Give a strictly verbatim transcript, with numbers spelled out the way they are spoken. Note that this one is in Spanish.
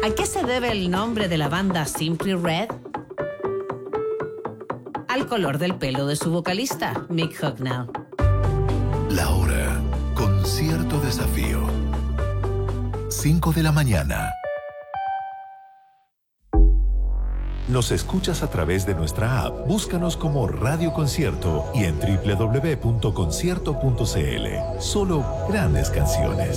¿A qué se debe el nombre de la banda Simply Red? Al color del pelo de su vocalista, Mick Hucknall. La hora con cierto desafío. cinco de la mañana. Nos escuchas a través de nuestra app. Búscanos como Radio Concierto y en doble u doble u doble u punto concierto punto c l. Solo grandes canciones.